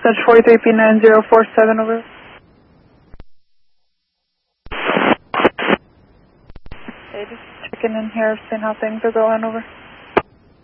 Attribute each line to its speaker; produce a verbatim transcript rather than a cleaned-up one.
Speaker 1: That's forty-three P nine zero four seven, over. Okay, just checking in here, seeing how things are going, over.